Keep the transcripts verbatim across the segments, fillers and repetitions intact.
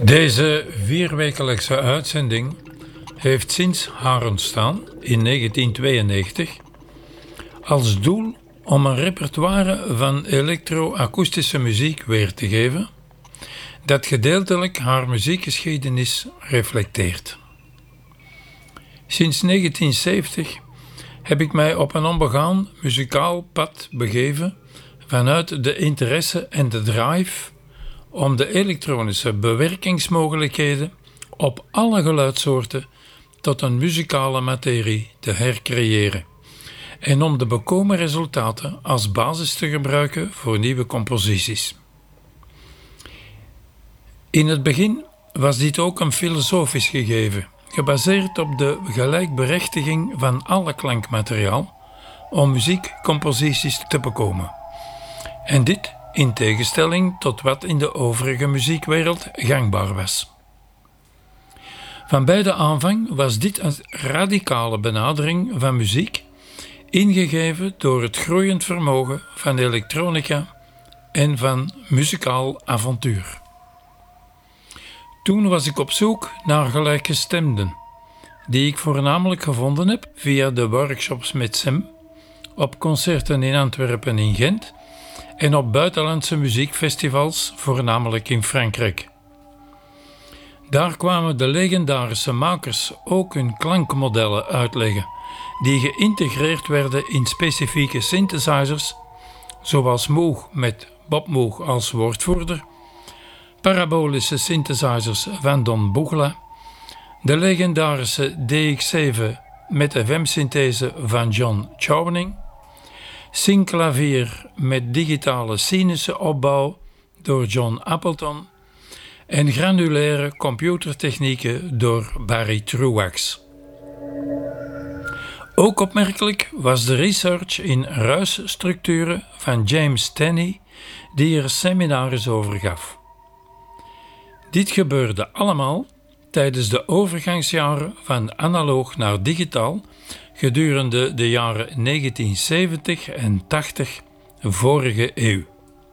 Deze vierwekelijkse uitzending heeft sinds haar ontstaan in negentien tweeënnegentig als doel om een repertoire van elektro-akoestische muziek weer te geven dat gedeeltelijk haar muziekgeschiedenis reflecteert. Sinds negentien zeventig heb ik mij op een onbegaan muzikaal pad begeven vanuit de interesse en de drive om de elektronische bewerkingsmogelijkheden op alle geluidssoorten tot een muzikale materie te hercreëren en om de bekomen resultaten als basis te gebruiken voor nieuwe composities. In het begin was dit ook een filosofisch gegeven, gebaseerd op de gelijkberechtiging van alle klankmateriaal om muziekcomposities te bekomen. En dit in tegenstelling tot wat in de overige muziekwereld gangbaar was. Van bij de aanvang was dit een radicale benadering van muziek, ingegeven door het groeiend vermogen van elektronica en van muzikaal avontuur. Toen was ik op zoek naar gelijkgestemden, die ik voornamelijk gevonden heb via de workshops met Sam, op concerten in Antwerpen en in Gent en op buitenlandse muziekfestivals, voornamelijk in Frankrijk. Daar kwamen de legendarische makers ook hun klankmodellen uitleggen, die geïntegreerd werden in specifieke synthesizers, zoals Moog met Bob Moog als woordvoerder, parabolische synthesizers van Don Buchla, de legendarische D X zeven met F M-synthese van John Chowning, synclavier met digitale sinusche opbouw door John Appleton en granulaire computertechnieken door Barry Truax. Ook opmerkelijk was de research in ruisstructuren van James Tenney, die er seminaries over gaf. Dit gebeurde allemaal tijdens de overgangsjaren van analoog naar digitaal gedurende de jaren negentien zeventig en tachtig vorige eeuw.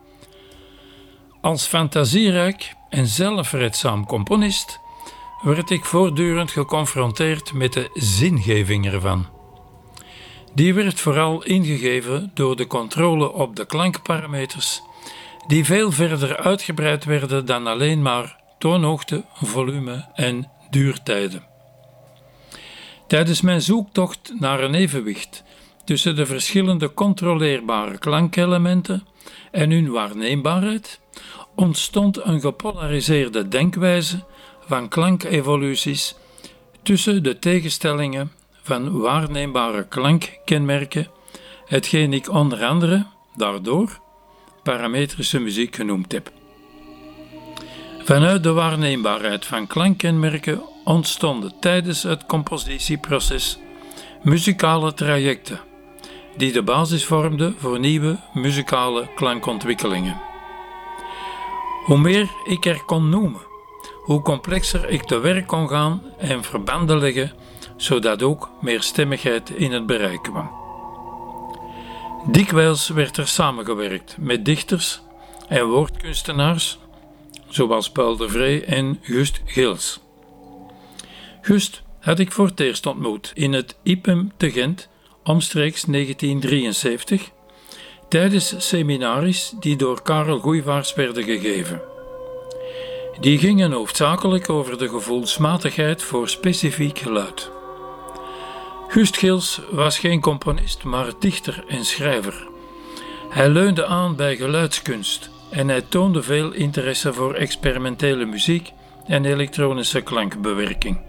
Als fantasierijk en zelfredzaam componist werd ik voortdurend geconfronteerd met de zingeving ervan. Die werd vooral ingegeven door de controle op de klankparameters, die veel verder uitgebreid werden dan alleen maar toonhoogte, volume en duurtijden. Tijdens mijn zoektocht naar een evenwicht tussen de verschillende controleerbare klankelementen en hun waarneembaarheid ontstond een gepolariseerde denkwijze van klankevoluties tussen de tegenstellingen van waarneembare klankkenmerken, hetgeen ik onder andere daardoor parametrische muziek genoemd heb. Vanuit de waarneembaarheid van klankkenmerken ontstonden tijdens het compositieproces muzikale trajecten, die de basis vormden voor nieuwe muzikale klankontwikkelingen. Hoe meer ik er kon noemen, hoe complexer ik te werk kon gaan en verbanden leggen, zodat ook meer stemmigheid in het bereik kwam. Dikwijls werd er samengewerkt met dichters en woordkunstenaars, zoals Paul de Vree en Gust Gils. Gust had ik voor het eerst ontmoet in het I P E M te Gent omstreeks negentien drieënzeventig, tijdens seminaries die door Karel Goeivaars werden gegeven. Die gingen hoofdzakelijk over de gevoelsmatigheid voor specifiek geluid. Gust Gils was geen componist, maar dichter en schrijver. Hij leunde aan bij geluidskunst en hij toonde veel interesse voor experimentele muziek en elektronische klankbewerking.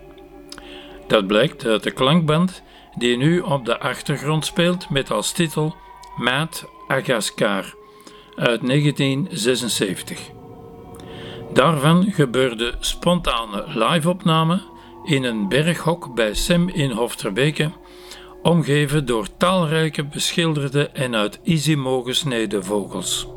Dat blijkt uit de klankband die nu op de achtergrond speelt met als titel Maat Agaskar uit negentien zesenzeventig. Daarvan gebeurde spontane live-opname in een berghok bij Sam in Hofterbeke, omgeven door talrijke beschilderde en uit Isimo gesneden vogels.